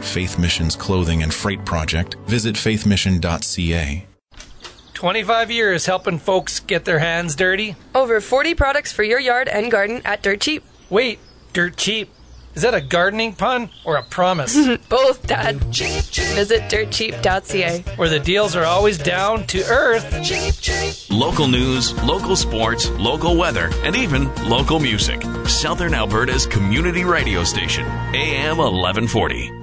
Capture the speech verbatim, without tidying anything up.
about Faith Mission's clothing and freight project, visit faith mission dot c a. twenty-five years helping folks get their hands dirty. Over forty products for your yard and garden at Dirt Cheap. Wait, Dirt Cheap? Is that a gardening pun or a promise? Both, Dad. Visit dirt cheap dot c a. Where the deals are always down to earth. Local news, local sports, local weather, and even local music. Southern Alberta's community radio station, A M eleven forty.